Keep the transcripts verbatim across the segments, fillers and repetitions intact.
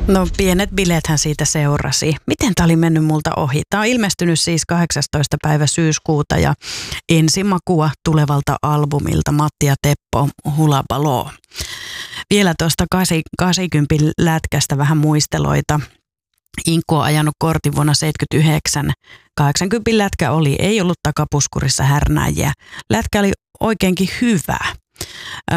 No pienet bileethän siitä seurasi. Miten tämä oli mennyt multa ohi? Tämä on ilmestynyt siis kahdeksastoista päivä syyskuuta ja ensimakua tulevalta albumilta Matti ja Teppo Hula Baloo. Vielä tuosta kahdeksankymmentä lätkästä vähän muisteloita. Inkku on ajanut kortin vuonna seitsemänkymmentäyhdeksän. kahdeksankymmentä lätkä oli, ei ollut takapuskurissa härnääjiä. Lätkä oli oikeinkin hyvä. Öö,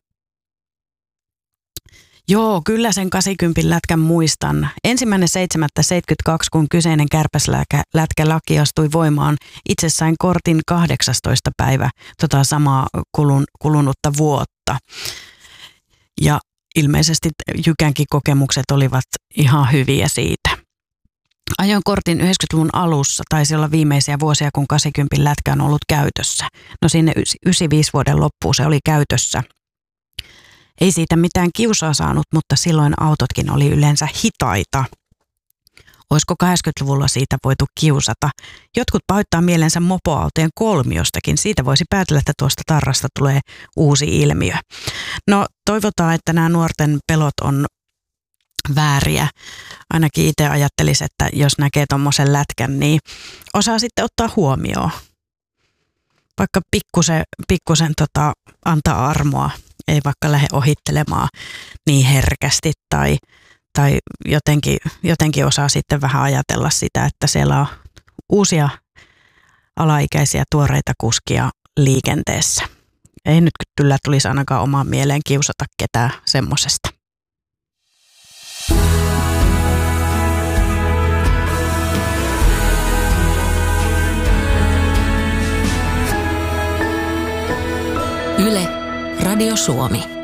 Joo, kyllä sen kahdeksankymmentä lätkän muistan. Ensimmäinen seitsemättä seitsemänkymmentäkaksi, kun kyseinen kärpäslätkä laki astui voimaan, itse sain kortin kahdeksastoista päivä tota samaa kulun, kulunutta vuotta. Ja ilmeisesti Jykänkin kokemukset olivat ihan hyviä siitä. Ajoin kortin yhdeksänkymmentäluvun alussa, taisi olla viimeisiä vuosia, kun kahdeksankymmentä lätkä on ollut käytössä. No sinne yhdeksänkymmentäviisi vuoden loppuun se oli käytössä. Ei siitä mitään kiusaa saanut, mutta silloin autotkin oli yleensä hitaita. Olisiko kahdeksankymmentäluvulla siitä voitu kiusata? Jotkut pahoittaa mielensä mopoautojen kolmiostakin. Siitä voisi päätellä, että tuosta tarrasta tulee uusi ilmiö. No toivotaan, että nämä nuorten pelot on vääriä. Ainakin itse ajattelisi, että jos näkee tommosen lätkän, niin osaa sitten ottaa huomioon. Vaikka pikkusen, pikkusen tota, antaa armoa. Ei vaikka lähde ohittelemaan niin herkästi tai, tai jotenkin, jotenkin osaa sitten vähän ajatella sitä, että siellä on uusia alaikäisiä tuoreita kuskia liikenteessä. Ei nyt kyllä tulisi ainakaan omaan mieleen kiusata ketään semmosesta. Yle, Radio Suomi.